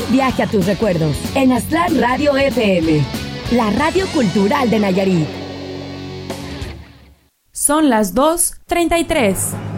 viaje a tus recuerdos en Aztlán Radio FM, la radio cultural de Nayarit. Son las 2:33.